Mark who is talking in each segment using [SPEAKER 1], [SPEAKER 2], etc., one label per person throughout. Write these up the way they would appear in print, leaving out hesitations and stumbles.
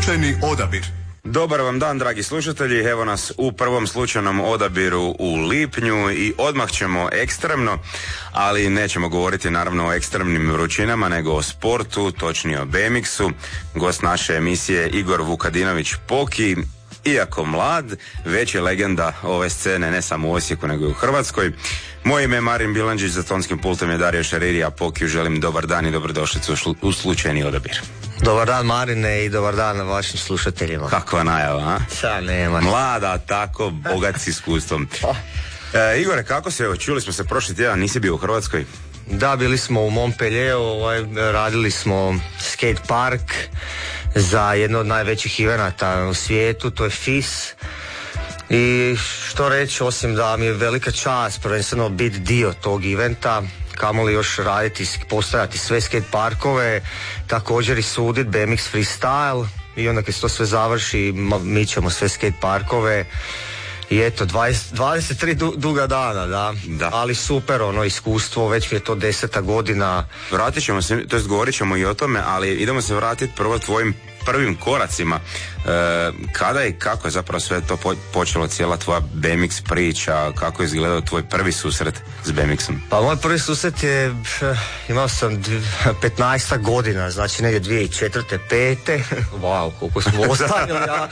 [SPEAKER 1] Slučajni odabir.
[SPEAKER 2] Dobar vam dan, dragi slušatelji, evo nas u prvom slučajnom odabiru u lipnju i odmah ćemo ekstremno, ali nećemo govoriti naravno o ekstremnim vrućinama, nego o sportu, točnije o BMX-u. Gost naše emisije Igor Vukadinović Poki, iako mlad, već je legenda ove scene ne samo u Osijeku nego i u Hrvatskoj. Moje ime je Marin Bilandžić, za tonskim pultom je Dario Šariri, a Pokiju želim dobar dan i dobrodošlicu u slučajni odabir.
[SPEAKER 3] Dobar dan Marine i dobar dan vašim slušateljima.
[SPEAKER 2] Kakva najava, a?
[SPEAKER 3] Šta nema.
[SPEAKER 2] Mlada, tako, bogat s iskustvom. Igore, kako se, evo, čuli smo se prošli tjedan, nisi bio u Hrvatskoj?
[SPEAKER 3] Da, bili smo u Montpellieru, radili smo skate park za jedno od najvećih evenata u svijetu, to je FIS. I što reći, osim da mi je velika čast prvenstveno biti dio tog eventa, kamoli još raditi, postojati sve skate parkove, također i sudit BMX freestyle i onda kad se to sve završi mi ćemo sve skate parkove. I eto, 23 duga dana, da. Ali super iskustvo, već mi je to 10. godina.
[SPEAKER 2] Vratit ćemo se, to jest govorit ćemo i o tome, ali idemo se vratiti prvo tvojim prvim koracima. Kada i kako je zapravo sve to počelo, cijela tvoja BMX priča, kako je izgledao tvoj prvi susret s BMX-om?
[SPEAKER 3] Pa moj prvi susret je, imao sam 15 godina, znači negdje 2004. 5. Wow, koliko smo ostavili, ja.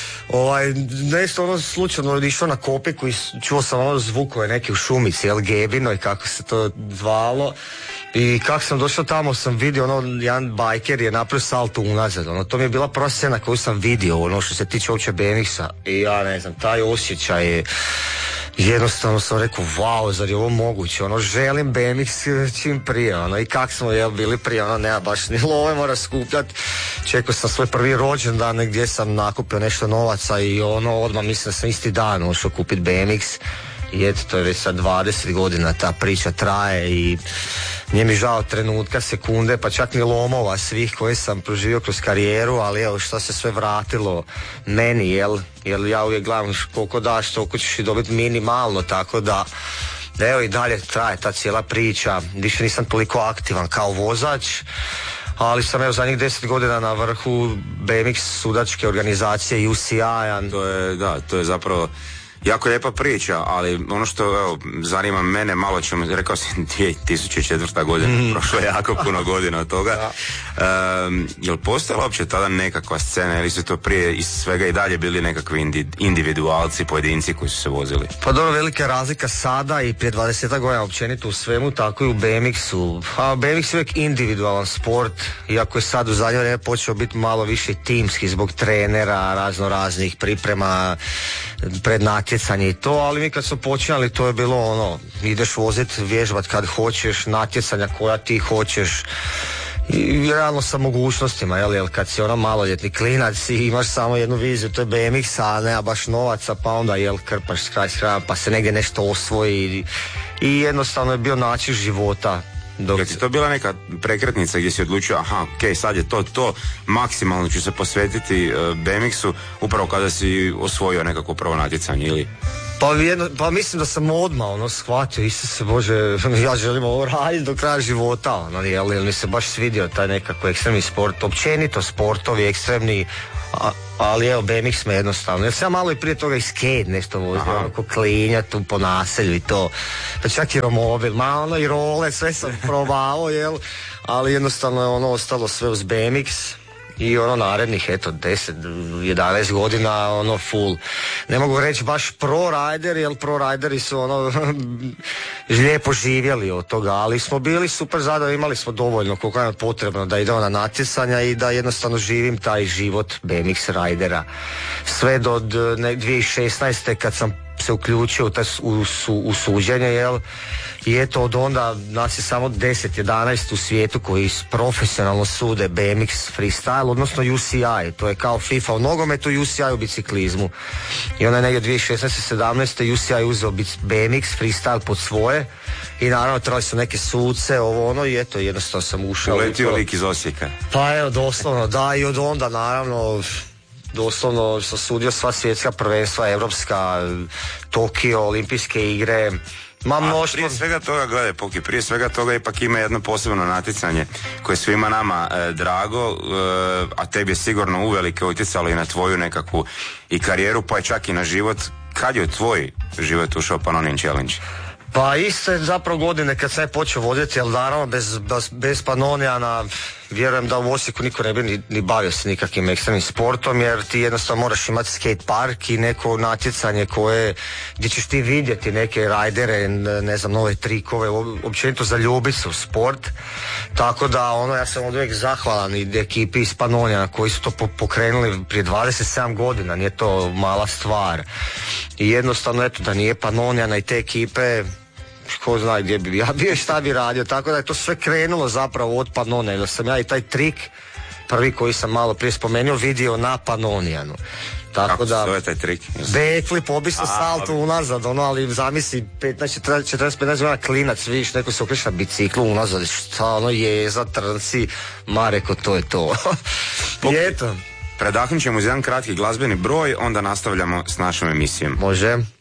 [SPEAKER 3] Nešto slučajno išao na Kopiku i čuo sam zvukove neke u šumici, Gebinoj, kako se to zvalo. I kako sam došao tamo sam vidio jedan bajker je napravio salto unazad, to mi je bila prva scena koju sam vidio, što se tiče uopće BMX-a. I ja ne znam, taj osjećaj je, jednostavno sam rekao, wow, zar je ovo moguće, želim BMX čim prije, i kak smo bili prije, nema baš ni love, mora skupljati. Čekao sam svoj prvi rođendan gdje sam nakupio nešto novaca i odmah mislim da sam isti dan ušao kupiti BMX. I eto, to je već sad 20 godina ta priča traje i nije mi žao trenutka, sekunde, pa čak ni lomova svih koje sam proživio kroz karijeru, ali evo što se sve vratilo meni, jer ja uvijek gledam koliko daš, toliko ćeš i dobiti minimalno, tako da evo i dalje traje ta cijela priča. Više nisam toliko aktivan kao vozač, ali sam evo zadnjih 10 godina na vrhu BMX sudačke organizacije UCI-a.
[SPEAKER 2] To je zapravo jako lijepa priča, ali ono što zanima mene, malo ćemo, rekao sam 2004. godina, prošlo je jako puno godina od toga. Jel postojala uopće tada nekakva scena ili su to prije iz svega i dalje bili nekakvi individualci, pojedinci koji su se vozili?
[SPEAKER 3] Pa dobro, velika razlika sada i prije 20 godina općenito u svemu, tako i u BMX-u. BMX je uvijek individualan sport, iako je sad u zadnje vrijeme počeo biti malo više timski zbog trenera, raznih priprema pred natjecanje i to, ali mi kad smo počinjali to je bilo ideš voziti, vježbat kad hoćeš, natjecanja koja ti hoćeš i realno sa mogućnostima, jel kad si maloljetni klinac i imaš samo jednu viziju, to je BMX, a nema baš novaca, pa onda krpaš s kraja, pa se negdje nešto osvoji i jednostavno je bio način života.
[SPEAKER 2] Jel ti to bila neka prekretnica gdje si odlučio, sad je to, maksimalno ću se posvetiti BMX-u upravo kada si osvojio nekako prvo natjecanje ili?
[SPEAKER 3] Pa mislim da sam odmah shvatio, Isuse Bože, ja želim ovo raditi do kraja života, jer mi se baš svidio taj nekako ekstremni sport, općenito sportovi ekstremni, ali evo BMX me jednostavno, jer sam malo i prije toga i skate nešto vozio, onako klinja tu po naselju i to, pa čak i romobil, i role, sve sam probao, ali jednostavno je ostalo sve uz BMX. I narednih 10-11 godina full. Ne mogu reći baš pro rider, jer pro rideri su lijepo živjeli od toga, ali smo bili super zadovoljni, imali smo dovoljno koliko je potrebno da idemo na natjecanja i da jednostavno živim taj život BMX ridera. Sve do 2016. kad sam se uključio u suđenje, i eto od onda nas je samo 10-11 u svijetu koji profesionalno sude BMX freestyle, odnosno UCI, to je kao FIFA u nogometu, UCI u biciklizmu. I onda je negdje 2016-17 UCI uzeo BMX freestyle pod svoje i naravno trebali su neke suce, i eto jednostavno sam ušao.
[SPEAKER 2] Uletio lik iz Osijeka.
[SPEAKER 3] Pa evo, doslovno, da, i od onda naravno doslovno sam sudio sva svjetska prvenstva, evropska, Tokio, olimpijske igre,
[SPEAKER 2] Prije svega toga, gledaj Poki, prije svega toga ipak ima jedno posebno natjecanje koje je svima nama drago, a tebi je sigurno uvelike utjecalo i na tvoju nekakvu i karijeru, pa čak i na život. Kad je u tvoj život ušao Pannonian Challenge?
[SPEAKER 3] Pa iste zapravo godine kad sam je počeo voditi, ali naravno bez Pannoniana vjerujem da u Osijeku niko ne bi ni bavio se nikakvim ekstremnim sportom, jer ti jednostavno moraš imati skate park i neko natjecanje gdje ćeš ti vidjeti neke rajdere, ne znam, nove trikove, općenito zaljubiti se u sport. Tako da ja sam od uvijek zahvalan i ekipi iz Pannoniana koji su to pokrenuli prije 27 godina, nije to mala stvar. I jednostavno eto, da nije Pannoniana i te ekipe, ko zna gdje bi ja bio i šta bi radio, tako da je to sve krenulo zapravo od Pannoniana, da sam ja i taj trik prvi koji sam malo prije spomenuo vidio na Pannonianu. Tako
[SPEAKER 2] kako
[SPEAKER 3] da,
[SPEAKER 2] se zove taj trik?
[SPEAKER 3] Backflip, obično salto unazad, ali zamisli 15-15 godina klinac, vidiš, neko se okreće na biciklu unazad, šta jeza, trnci, Mareko, to je to. I eto.
[SPEAKER 2] Predahnut ćemo uz jedan kratki glazbeni broj, onda nastavljamo s našom emisijom.
[SPEAKER 3] Može.